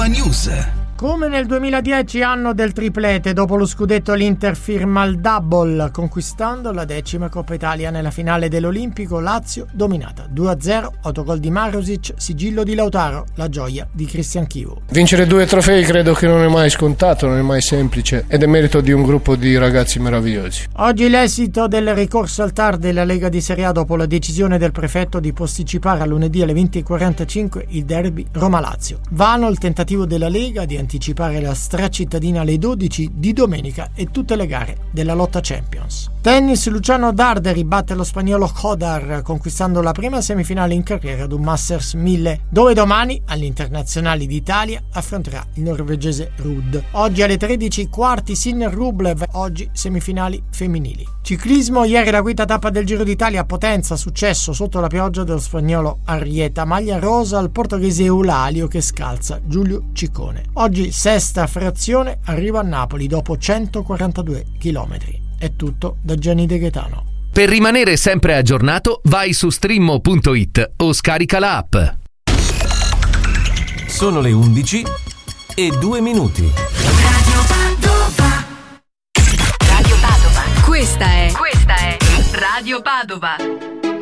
Padova News. Come nel 2010, anno del triplete, dopo lo scudetto l'Inter firma il double, conquistando la 10ª Coppa Italia. Nella finale dell'Olimpico Lazio dominata 2-0, autogol di Marusic, sigillo di Lautaro, la gioia di Cristian Chivu. Vincere 2 trofei credo che non è mai scontato, non è mai semplice ed è merito di un gruppo di ragazzi meravigliosi. Oggi l'esito del ricorso al TAR della Lega di Serie A dopo la decisione del prefetto di posticipare a lunedì alle 20:45 il derby Roma-Lazio. Vano il tentativo della Lega di anticipare la stracittadina alle 12 di domenica e tutte le gare della lotta Champions. Tennis, Luciano Darderi batte lo spagnolo Hodar conquistando la prima semifinale in carriera ad un Masters 1000, dove domani all'Internazionale d'Italia affronterà il norvegese Ruud. Oggi alle 13 quarti Sinner Rublev, oggi semifinali femminili. Ciclismo, ieri la quinta tappa del Giro d'Italia a Potenza, successo sotto la pioggia dello spagnolo Arrieta, maglia rosa al portoghese Eulalio che scalza Giulio Ciccone. Oggi sesta frazione arriva a Napoli dopo 142 km. È tutto da Gianni De Gaetano. Per rimanere sempre aggiornato, vai su streammo.it o scarica la app. Sono le 11:02. Radio Padova. Questa è Radio Padova.